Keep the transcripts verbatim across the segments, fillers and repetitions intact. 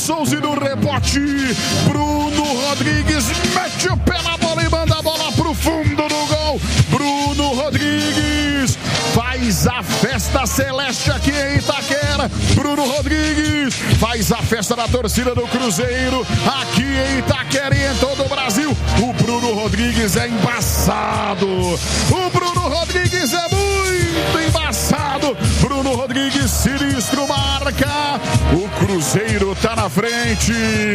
Souza e no rebote, Bruno Rodrigues mete o pé na bola e manda a bola pro fundo do gol. Bruno Rodrigues faz a festa celeste aqui em Itaquera. Bruno Rodrigues faz a festa da torcida do Cruzeiro aqui em Itaquera e em todo o Brasil. O Bruno Rodrigues é embaçado. O Bruno Rodrigues é muito embaçado. Bruno Rodrigues sinistro marca. O Cruzeiro tá na frente.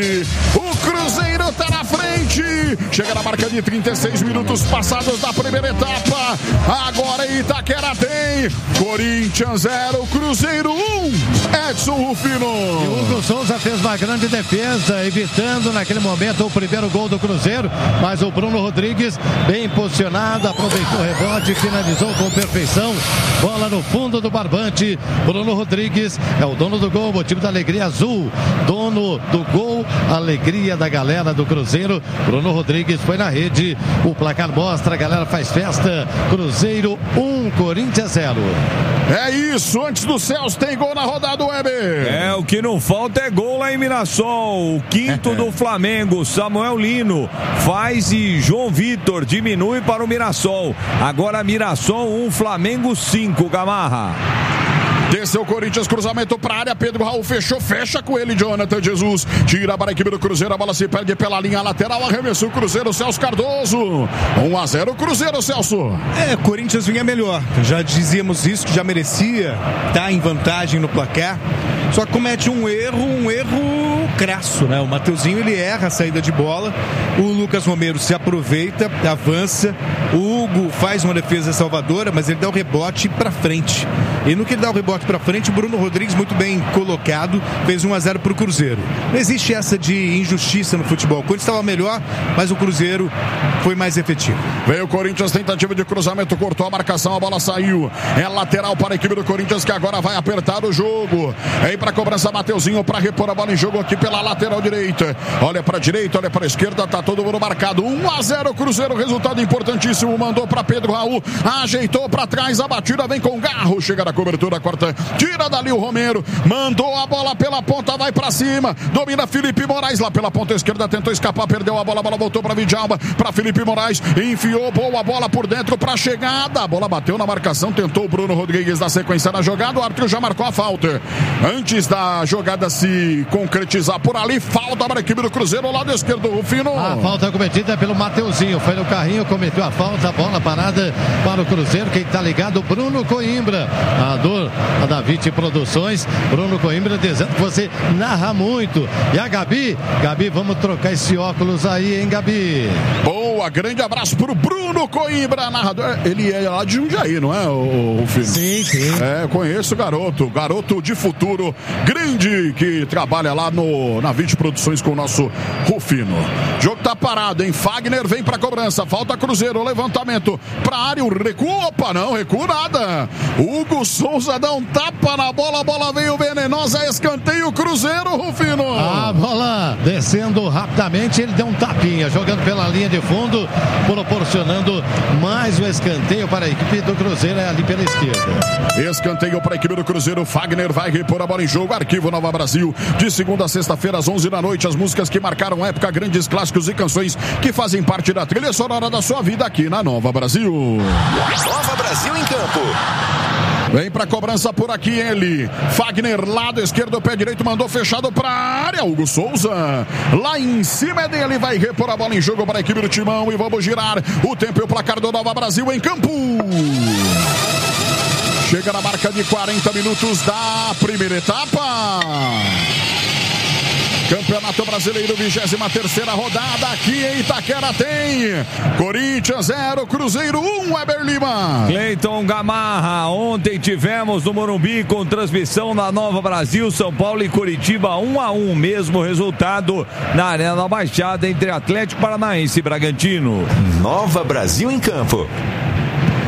O Cruzeiro tá na frente. Chega na marca de trinta e seis minutos passados da primeira etapa. Agora Itaquera tem Corinthians zero, Cruzeiro um. Edson Rufino. E o Hugo Souza fez uma grande defesa, evitando naquele momento o primeiro gol do Cruzeiro, mas o Bruno Rodrigues, bem posicionado, aproveitou o rebote, finalizou com perfeição. Bola no fundo do barbante. Bruno Rodrigues é o dono do gol, motivo da alegria azul. Dono do gol, alegria da galera do Cruzeiro. Bruno Rodrigues foi na rede. O placar mostra, a galera faz festa. Cruzeiro um, Corinthians zero. É isso, antes do Celso tem gol na rodada, Weber. É, o que não falta é gol lá em Mirassol. O quinto do Flamengo, Samuel Lino faz e João Vitor diminui para o Mirassol. Agora Mirassol um, Flamengo cinco, Gamarra. Desceu o Corinthians, cruzamento para a área, Pedro Raul fechou, fecha com ele, Jonathan Jesus, tira para a equipe do Cruzeiro, a bola se perde pela linha lateral, arremessou o Cruzeiro, Celso Cardoso, um a zero Cruzeiro, Celso. É, Corinthians vinha melhor, já dizíamos isso, que já merecia estar em vantagem no placar, só comete um erro, um erro crasso, né? O Mateuzinho, ele erra a saída de bola, o Lucas Romero se aproveita, avança, o Hugo faz uma defesa salvadora, mas ele dá o rebote para frente, e no que ele dá o rebote para frente, o Bruno Rodrigues, muito bem colocado, fez um a zero pro Cruzeiro. Não existe essa de injustiça no futebol. O Corinthians estava melhor, mas o Cruzeiro foi mais efetivo. Veio o Corinthians, tentativa de cruzamento, cortou a marcação, a bola saiu. É lateral para a equipe do Corinthians, que agora vai apertar o jogo. É para cobrança, Mateuzinho para repor a bola em jogo aqui pela lateral direita. Olha para a direita, olha para a esquerda, tá todo mundo marcado. um a zero Cruzeiro, resultado importantíssimo. Mandou para Pedro Raul, ajeitou para trás, a batida vem com garro, chega na cobertura, quarta, tira dali o Romero, mandou a bola pela ponta, vai para cima, domina Felipe Moraes lá pela ponta esquerda, tentou escapar, perdeu a bola, a bola voltou para Vidjalba, para Felipe Moraes, enfiou boa bola por dentro para chegada, a bola bateu na marcação, tentou o Bruno Rodrigues na sequência da jogada, o árbitro já marcou a falta. Antes da jogada se concretizar por ali, falta para a equipe do Cruzeiro, ao lado esquerdo, Rufino. A falta cometida pelo Mateuzinho, foi no carrinho, cometeu a falta, a bola parada para o Cruzeiro, quem tá ligado, Bruno Coimbra, a dor a da Vite Produções, Bruno Coimbra dizendo que você narra muito. E a Gabi, Gabi, vamos trocar esse óculos aí, hein, Gabi? Boa, grande abraço pro Bruno Coimbra, narrador. Ele é lá de Jundiaí, não é, o, o filho? Sim, sim. É, conheço o garoto, garoto de futuro, grande, que trabalha lá no, na Vite Produções com o nosso Rufino. O jogo tá parado, hein? Fagner vem pra cobrança, falta Cruzeiro, levantamento pra área, o recuo, opa, não, recuo nada. Hugo Souza dá um tapa na bola, a bola veio venenosa, escanteio Cruzeiro, Rufino. A bola descendo rapidamente, ele deu um tapinha, jogando pela linha de fundo, proporcionando mais um escanteio para a equipe do Cruzeiro, é ali pela esquerda. Escanteio para a equipe do Cruzeiro, Fagner vai repor a bola em jogo, Arquivo Nova Brasil, de segunda a sexta-feira às onze da noite, as músicas que marcaram época, grandes clássicos e canções que fazem parte da trilha sonora da sua vida aqui na Nova Brasil. Nova Brasil em campo. Vem pra cobrança por aqui ele, Fagner, lado esquerdo, pé direito, mandou fechado pra área, Hugo Souza, lá em cima é dele, vai repor a bola em jogo para a equipe do Timão e vamos girar o tempo e o placar do Nova Brasil em campo. Chega na marca de quarenta minutos da primeira etapa. Campeonato Brasileiro, vigésima terceira rodada, aqui em Itaquera tem Corinthians zero, Cruzeiro um, Weber Lima. Cleiton Gamarra, ontem tivemos no Morumbi com transmissão na Nova Brasil, São Paulo e Curitiba um a um, mesmo resultado na Arena Baixada entre Atlético Paranaense e Bragantino. Nova Brasil em campo.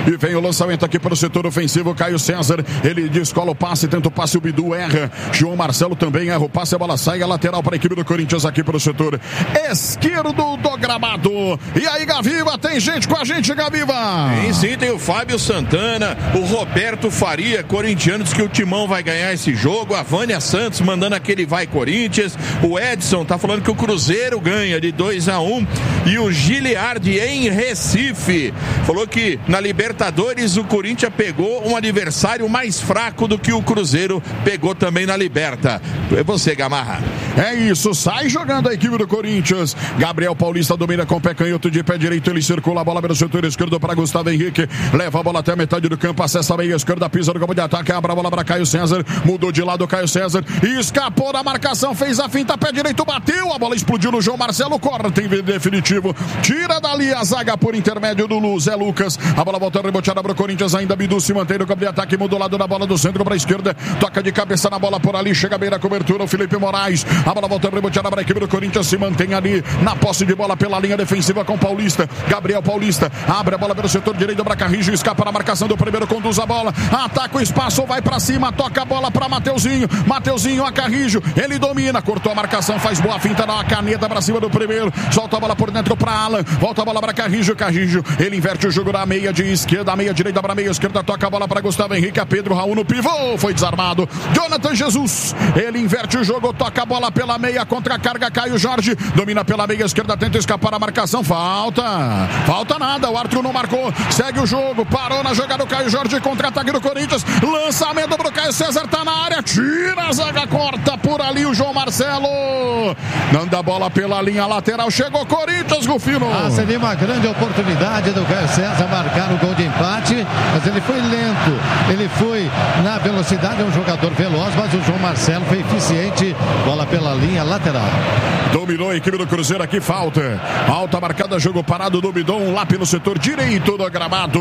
E vem o lançamento aqui para o setor ofensivo. Caio César, ele descola o passe, tenta o passe, o Bidu erra. João Marcelo também erra o passe, a bola sai, a lateral para a equipe do Corinthians aqui para o setor esquerdo do gramado. E aí, Gaviva, tem gente com a gente, Gaviva? Sim, sim, tem o Fábio Santana, o Roberto Faria, corintiano, diz que o Timão vai ganhar esse jogo. A Vânia Santos mandando aquele vai Corinthians. O Edson tá falando que o Cruzeiro ganha de dois a um. E o Giliardi em Recife falou que na Libertadores o Corinthians pegou um adversário mais fraco do que o Cruzeiro pegou também na Liberta. É você, Gamarra. É isso, sai jogando a equipe do Corinthians. Gabriel Paulista domina com o pé canhoto de pé direito, ele circula a bola pelo setor esquerdo para Gustavo Henrique, leva a bola até a metade do campo, acessa a meia esquerda, pisa no campo de ataque, abre a bola para Caio César, mudou de lado Caio César, escapou da marcação, fez a finta, pé direito, bateu, a bola explodiu no João Marcelo, corta em definitivo, tira dali a zaga por intermédio do Lu, Zé Lucas, a bola volta reboteada para o Corinthians, ainda Bidu se mantém no campo de ataque, mudou o lado da bola do centro para a esquerda, toca de cabeça na bola por ali, chega bem na cobertura, o Felipe Moraes, a bola volta reboteada para a equipe do Corinthians, se mantém ali na posse de bola pela linha defensiva com Paulista, Gabriel Paulista, abre a bola pelo setor direito para Carrijo, escapa na marcação do primeiro, conduz a bola, ataca o espaço, vai para cima, toca a bola para Mateuzinho, Mateuzinho a Carrijo, ele domina, cortou a marcação, faz boa finta, dá uma caneta para cima do primeiro, solta a bola por dentro para Alan, volta a bola para Carrijo, Carrijo, ele inverte o jogo da meia de esquerda, a meia direita para meia esquerda, toca a bola para Gustavo Henrique, a Pedro Raul no pivô, foi desarmado, Jonathan Jesus, ele inverte o jogo, toca a bola pela meia, contra a carga, Caio Jorge, domina pela meia esquerda, tenta escapar a marcação, falta, falta nada, o Arthur não marcou, segue o jogo, parou na jogada do Caio Jorge, contra-ataque do Corinthians, lançamento pro Caio César, tá na área, tira a zaga, corta por ali o João Marcelo, manda a bola pela linha lateral, chegou Corinthians, Rufino. Ah, seria uma grande oportunidade do Caio César marcar o gol de empate, mas ele foi lento, ele foi na velocidade, é um jogador veloz, mas o João Marcelo foi eficiente, bola pela linha lateral. Dominou a equipe do Cruzeiro aqui, falta. Alta marcada, jogo parado do Bidon lá pelo setor direito do gramado.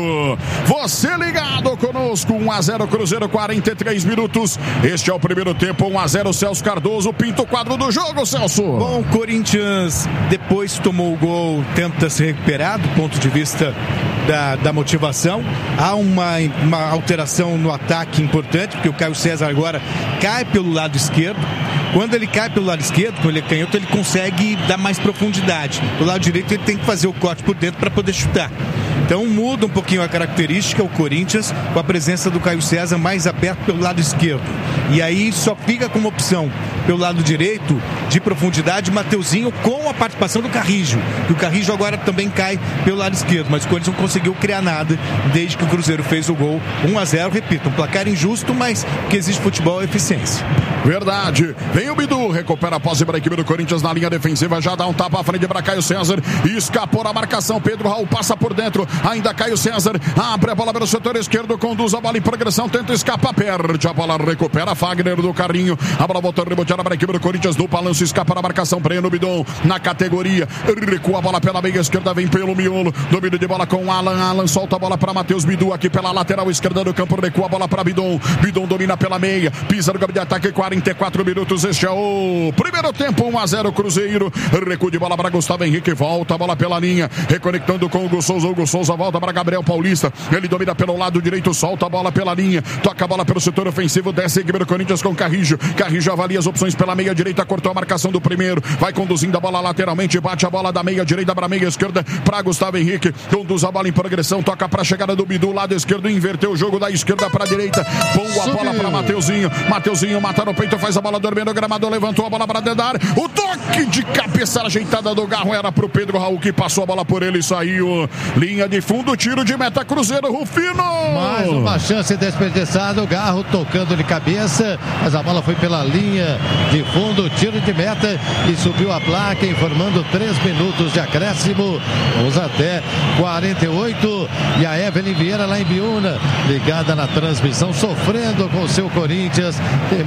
Você ligado conosco, um a zero Cruzeiro, quarenta e três minutos. Este é o primeiro tempo, um a zero Celso Cardoso, pinta o quadro do jogo, Celso. Bom, o Corinthians depois tomou o gol, tenta se recuperar do ponto de vista da, da motivação. Há uma, uma alteração no ataque importante, porque o Caio César agora cai pelo lado esquerdo. Quando ele cai pelo lado esquerdo, quando ele é canhoto, ele consegue dar mais profundidade. Do lado direito, ele tem que fazer o corte por dentro para poder chutar. Então muda um pouquinho a característica, o Corinthians, com a presença do Caio César mais aberto pelo lado esquerdo. E aí só fica como opção pelo lado direito, de profundidade, Mateuzinho com a participação do Carrijo. E o Carrijo agora também cai pelo lado esquerdo, mas o Corinthians não conseguiu criar nada desde que o Cruzeiro fez o gol. um a zero, repito, um placar injusto, mas o que existe futebol é eficiência. Verdade. Vem o Bidu, recupera a posse para a equipe do Corinthians na linha defensiva, já dá um tapa à frente para Caio César, escapou a marcação, Pedro Raul passa por dentro, ainda Caio César, abre a bola pelo setor esquerdo, conduz a bola em progressão, tenta escapar, perde a bola, recupera Fagner do carrinho, a bola voltou a rebotear para a equipe do Corinthians, do balanço, escapa a marcação, Breno Bidon na categoria, recua a bola pela meia esquerda, vem pelo miolo, domínio de bola com Alan, Alan solta a bola para Matheus Bidu aqui pela lateral esquerda do campo, recua a bola para Bidon, Bidon domina pela meia, pisa no campo de ataque, quarenta e quatro minutos, este é o primeiro tempo, um a zero Cruzeiro, recuo de bola para Gustavo Henrique, volta a bola pela linha, reconectando com o Hugo Souza, Hugo Souza volta para Gabriel Paulista, ele domina pelo lado direito, solta a bola pela linha, toca a bola pelo setor ofensivo, desce a equipe do Corinthians com Carrijo, Carrijo avalia as opções pela meia direita, cortou a marcação do primeiro, vai conduzindo a bola lateralmente, bate a bola da meia direita para a meia esquerda, para Gustavo Henrique, conduz a bola em progressão, toca para a chegada do Bidu, lado esquerdo, inverteu o jogo da esquerda para a direita, boa a bola para Mateuzinho, Mateuzinho mata no peito, faz a bola dormir no gramado, levantou a bola para dentro da área, o toque de cabeça ajeitada do Garro era para o Pedro Raul, que passou a bola por ele e saiu, linha de fundo, tiro de meta, Cruzeiro, Rufino. Mais uma chance desperdiçada, o Garro tocando de cabeça, mas a bola foi pela linha de fundo, tiro de meta e subiu a placa, informando três minutos de acréscimo, vamos até quarenta e oito, e a Evelyn Vieira lá em Biúna, ligada na transmissão, sofrendo com o seu Corinthians, tem muito tempo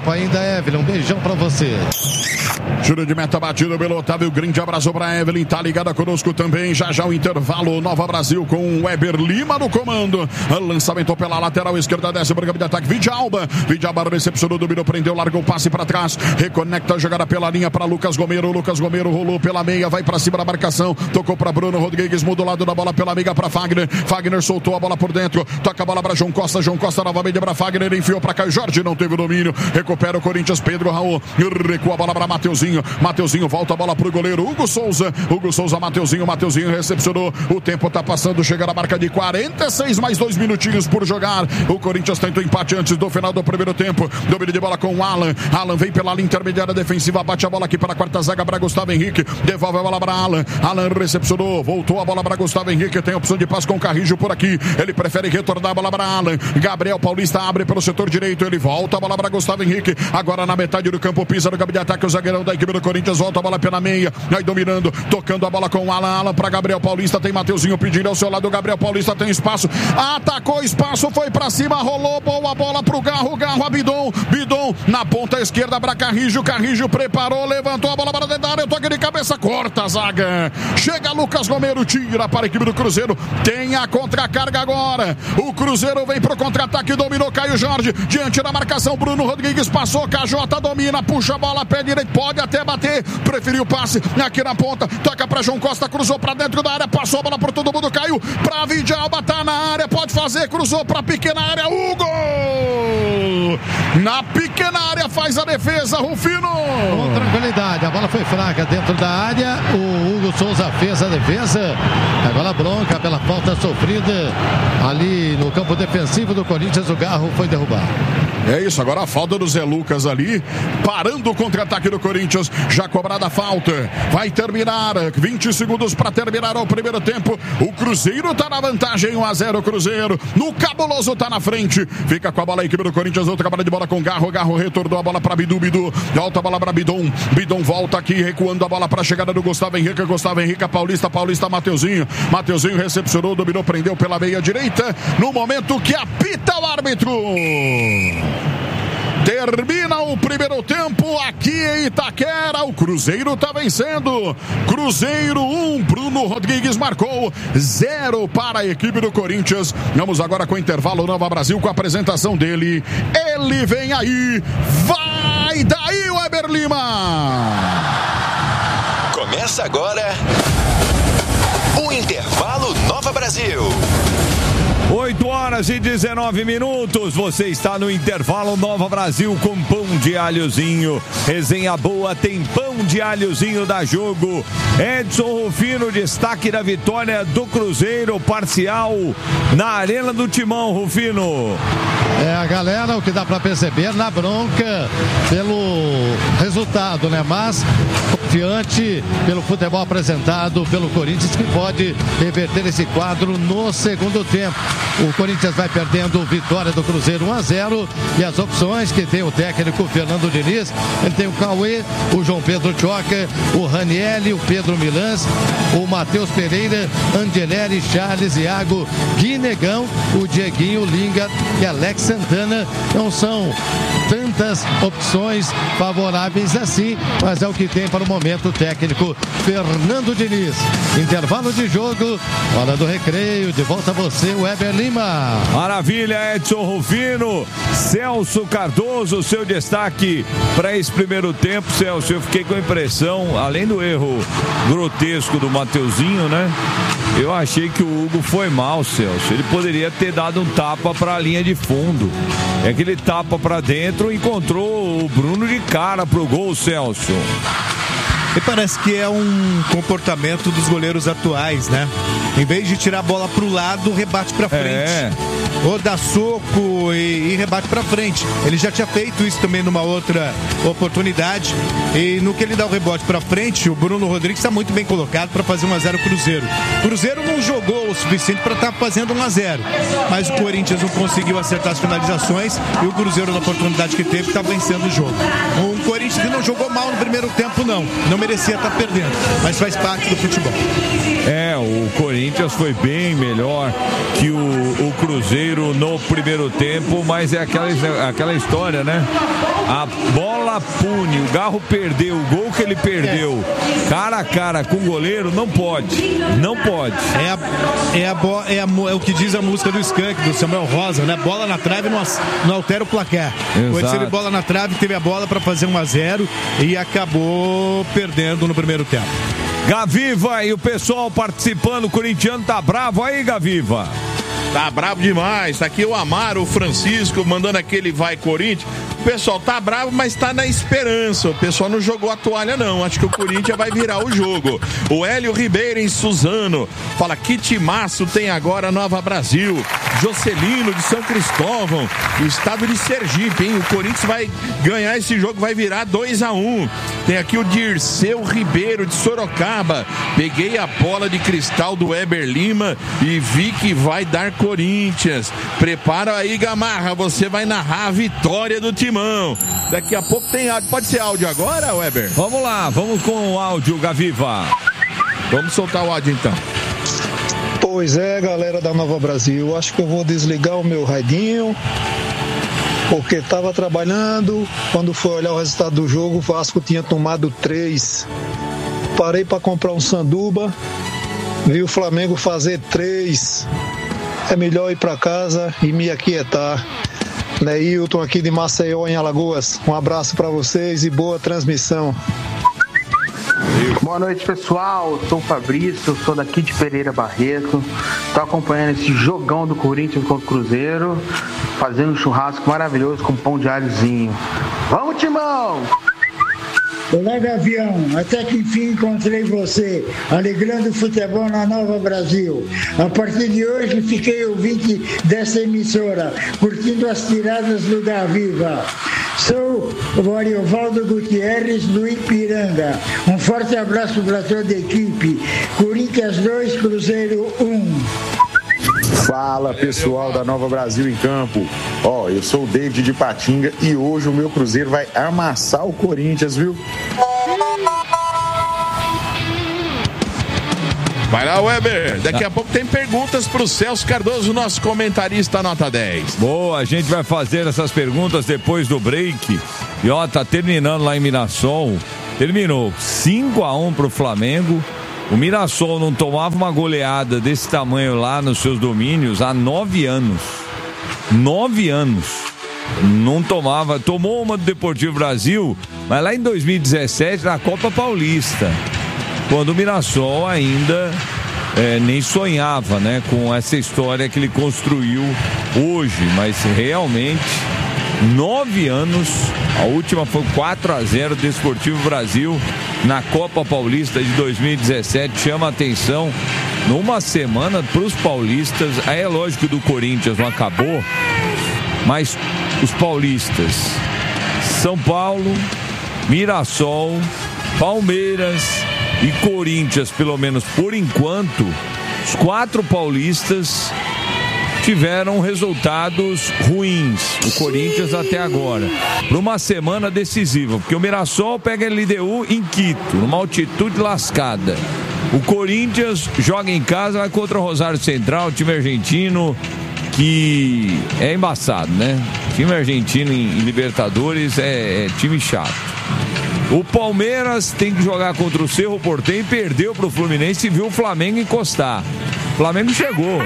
tempo ainda, Evelyn. Um beijão pra você. Tiro de meta batido pelo Otávio. Grande abraço pra Evelyn. Tá ligada conosco também. Já já o intervalo. Nova Brasil com o Weber Lima no comando. Lançamento pela lateral esquerda. Desce para o campo de ataque. Vidalba. Vidalba recepcionou, dominou, prendeu, largou o passe pra trás. Reconecta a jogada pela linha pra Lucas Gomero. Lucas Gomero rolou pela meia. Vai pra cima da marcação. Tocou pra Bruno Rodrigues. Muda o lado da bola pela meia pra Fagner. Fagner soltou a bola por dentro. Toca a bola pra João Costa. João Costa novamente pra Fagner. Enfiou pra Caio Jorge. Não teve domínio. Recupera o Corinthians. Pedro Raul. Recua a bola pra Mateuzinho. Mateuzinho volta a bola pro goleiro Hugo Souza. Hugo Souza, Mateuzinho. Mateuzinho recepcionou. O tempo tá passando. Chega na marca de quarenta e seis, mais dois minutinhos por jogar. O Corinthians tenta o empate antes do final do primeiro tempo. Domínio de bola com o Alan. Alan vem pela linha intermediária defensiva. Bate a bola aqui para a quarta zaga para Gustavo Henrique. Devolve a bola para Alan. Alan recepcionou. Voltou a bola para Gustavo Henrique. Tem opção de passe com o Carrijo por aqui. Ele prefere retornar a bola para Alan. Gabriel Paulista abre pelo setor direito. Ele volta a bola para Gustavo Henrique. Agora na metade do campo. Pisa no campo de ataque. O zagueirão da equipe do Corinthians volta a bola pela meia. Aí dominando. Tocando a bola com o Alan. Alan para Gabriel Paulista. Tem Mateuzinho pedindo ao seu lado. O Gabriel Paulista tem espaço. Atacou espaço. Foi para cima. Rolou. Boa bola pro Garro. Garro a Bidon. Bidon na ponta esquerda para Carrijo. Carrijo preparou. Levantou a bola para dentro da área. Toque de cabeça. Corta a zaga. Chega Lucas Gomero. Tira para a equipe do Cruzeiro. Tem a contracarga agora. O Cruzeiro vem pro contra-ataque. Dominou Caio Jorge. Diante da marcação. Bruno Rodrigues passou. K J domina. Puxa a bola. Pé direito. Pode até bater. Preferiu o passe aqui na ponta. Toca para João Costa. Cruzou para dentro da área. Passou a bola por todo mundo. Caiu para Vidalba. Tá na área. Pode fazer. Cruzou para pequena área. Hugo! Na pequena área faz a defesa. Rufino. Com tranquilidade. A bola foi fraca dentro da área. O Hugo Souza fez a defesa. A bola bronca pela falta sofrida ali no campo defensivo do Corinthians. O Garro foi derrubado. É isso, agora a falta do Zé Lucas ali, parando o contra-ataque do Corinthians, já cobrada a falta, vai terminar, vinte segundos para terminar o primeiro tempo, o Cruzeiro tá na vantagem, um a zero Cruzeiro, no Cabuloso tá na frente, fica com a bola a equipe do Corinthians, outra bola de bola com Garro, Garro retornou a bola para Bidu, Bidu, volta a bola para Bidon, Bidon volta aqui, recuando a bola para a chegada do Gustavo Henrique, Gustavo Henrique, Paulista, Paulista, Mateuzinho, Mateuzinho recepcionou, dominou, prendeu pela meia direita, no momento que apita o árbitro. Termina o primeiro tempo aqui em Itaquera. O Cruzeiro está vencendo. Cruzeiro um, Bruno Rodrigues marcou zero para a equipe do Corinthians. Vamos agora com o intervalo Nova Brasil com a apresentação dele. Ele vem aí. Vai daí, Weber Lima. Começa agora o intervalo Nova Brasil. oito horas e dezenove minutos, você está no intervalo Nova Brasil com pão de alhozinho, resenha boa, tem pão de alhozinho da Jogo. Edson Rufino, destaque da vitória do Cruzeiro, parcial na Arena do Timão, Rufino. É, a galera, o que dá para perceber, na bronca pelo resultado, né? Mas confiante pelo futebol apresentado pelo Corinthians, que pode reverter esse quadro no segundo tempo. O Corinthians vai perdendo vitória do Cruzeiro um a zero, e as opções que tem o técnico Fernando Diniz, ele tem o Cauê, o João Pedro Choca, o Ranielli, o Pedro Milans, o Matheus Pereira, Angeleri, Charles, Iago, Guinegão, o Dieguinho, Linga e Alex Santana. Não são tantas opções favoráveis assim, mas é o que tem para o momento o técnico Fernando Diniz. Intervalo de jogo, hora do recreio, de volta a você, Weber Lima. Maravilha, Edson Rufino. Celso Cardoso, seu destaque para esse primeiro tempo. Celso, eu fiquei com a impressão, além do erro grotesco do Mateuzinho, né? Eu achei que o Hugo foi mal, Celso. Ele poderia ter dado um tapa para a linha de fundo. É que ele tapa para dentro, encontrou o Bruno de cara pro gol, Celso. E parece que é um comportamento dos goleiros atuais, né? Em vez de tirar a bola pro lado, rebate pra frente. É. Ou dá soco e, e rebate pra frente. Ele já tinha feito isso também numa outra oportunidade. E no que ele dá o rebote pra frente, o Bruno Rodrigues está muito bem colocado para fazer um a zero Cruzeiro. Cruzeiro não jogou o suficiente para estar tá fazendo um a zero. Mas o Corinthians não conseguiu acertar as finalizações. E o Cruzeiro, na oportunidade que teve, está vencendo o jogo. Um Corinthians Disse que não jogou mal no primeiro tempo, não. Não merecia estar perdendo, mas faz parte do futebol. É, o Corinthians foi bem melhor que o, o Cruzeiro no primeiro tempo, mas é aquela, aquela história, né? A bola pune, o Garro perdeu, o gol que ele perdeu, cara a cara com o goleiro, não pode, não pode. É, a, é, a, bo, é, a, é o que diz a música do Skank, do Samuel Rosa, né? Bola na trave não, não altera o placar. Pode ser bola na trave, teve a bola para fazer um a zero e acabou perdendo no primeiro tempo. Gaviva e o pessoal participando, o corintiano tá bravo aí, Gaviva. Tá bravo demais, tá aqui o Amaro, o Francisco, mandando aquele vai Corinthians. O pessoal tá bravo, mas tá na esperança. O pessoal não jogou a toalha, não. Acho que o Corinthians vai virar o jogo. O Hélio Ribeiro em Suzano fala: que timaço tem agora Nova Brasil. Jocelino de São Cristóvão, o estado de Sergipe, hein? O Corinthians vai ganhar esse jogo, vai virar dois a um. Tem aqui o Dirceu Ribeiro de Sorocaba. Peguei a bola de cristal do Weber Lima e vi que vai dar Corinthians. Prepara aí, Gamarra, você vai narrar a vitória do Timão. Daqui a pouco tem áudio. Pode ser áudio agora, Weber? Vamos lá, vamos com o áudio, Gaviva. Vamos soltar o áudio então. Pois é, galera da Nova Brasil, acho que eu vou desligar o meu radinho, porque estava trabalhando. Quando foi olhar o resultado do jogo, o Vasco tinha tomado três. Parei para comprar um sanduba, vi o Flamengo fazer três. É melhor ir para casa e me aquietar. Neilton aqui de Maceió, em Alagoas. Um abraço para vocês e boa transmissão. Boa noite, pessoal. Eu sou o Fabrício, sou daqui de Pereira Barreto. Estou acompanhando esse jogão do Corinthians contra o Cruzeiro, fazendo um churrasco maravilhoso com pão de alhozinho. Vamos, Timão! Olá, Gavião, até que enfim encontrei você, alegrando o futebol na Nova Brasil. A partir de hoje fiquei ouvinte dessa emissora, curtindo as tiradas do Gaviva. Sou o Ariovaldo Gutierrez do Ipiranga. Um forte abraço para toda a equipe. Corinthians dois, Cruzeiro um. Fala, pessoal da Nova Brasil em campo. Ó, eu sou o David de Patinga e hoje o meu Cruzeiro vai amassar o Corinthians, viu? Vai lá, Weber. Daqui a pouco tem perguntas pro Celso Cardoso, nosso comentarista nota dez. Boa, a gente vai fazer essas perguntas depois do break. E ó, tá terminando lá em Mirassol. Terminou cinco a um pro Flamengo. O Mirassol não tomava uma goleada desse tamanho lá nos seus domínios há nove anos. Nove anos. Não tomava. Tomou uma do Deportivo Brasil, mas lá em dois mil e dezessete, na Copa Paulista, quando o Mirassol ainda é, nem sonhava, né, com essa história que ele construiu hoje. Mas realmente, nove anos. A última foi quatro a zero do Desportivo Brasil na Copa Paulista de dois mil e dezessete. Chama a atenção numa semana para os paulistas. Aí é lógico que o do Corinthians não acabou, mas os paulistas: São Paulo, Mirassol, Palmeiras e Corinthians, pelo menos por enquanto, os quatro paulistas tiveram resultados ruins. O Corinthians até agora, para uma semana decisiva, porque o Mirassol pega a L D U em Quito, numa altitude lascada. O Corinthians joga em casa, vai contra o Rosário Central, time argentino, que é embaçado, né? Time argentino em, em Libertadores é, é time chato. O Palmeiras tem que jogar contra o Cerro Porteño e perdeu para o Fluminense e viu o Flamengo encostar. O Flamengo chegou.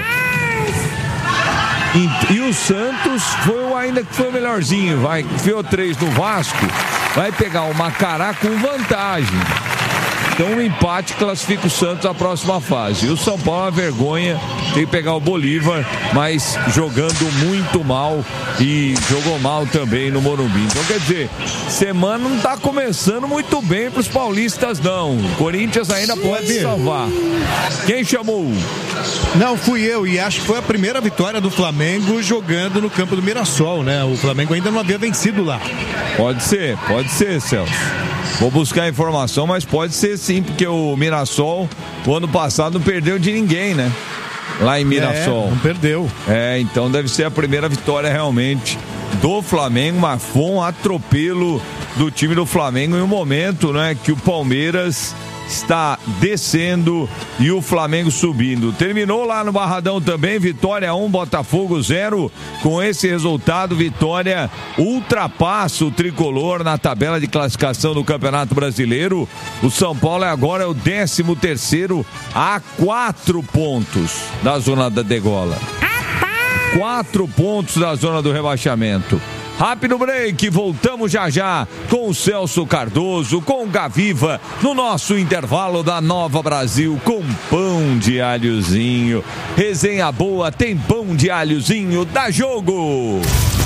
E, e o Santos foi o ainda que foi o melhorzinho, vai, enfiou três no Vasco, vai pegar o Macará com vantagem. Então um empate classifica o Santos à próxima fase. E o São Paulo é uma vergonha, tem que pegar o Bolívar, mas jogando muito mal e jogou mal também no Morumbi. Então quer dizer, semana não está começando muito bem para os paulistas não. O Corinthians ainda pode se salvar. Quem chamou? Não, fui eu, e acho que foi a primeira vitória do Flamengo jogando no campo do Mirassol, né? O Flamengo ainda não havia vencido lá. Pode ser, pode ser, Celso. Vou buscar a informação, mas pode ser sim, porque o Mirassol, o ano passado, não perdeu de ninguém, né? Lá em Mirassol. É, não perdeu. É, então deve ser a primeira vitória realmente do Flamengo, mas foi um atropelo do time do Flamengo em um momento, né, que o Palmeiras está descendo e o Flamengo subindo. Terminou lá no Barradão também, Vitória um, Botafogo zero. Com esse resultado, Vitória ultrapassa o tricolor na tabela de classificação do Campeonato Brasileiro. O São Paulo agora é o décimo terceiro a quatro pontos da zona da degola. Quatro pontos da zona do rebaixamento. Rápido break, voltamos já já com o Celso Cardoso, com o Gaviva, no nosso intervalo da Nova Brasil, com pão de alhozinho. Resenha boa, tem pão de alhozinho, dá jogo!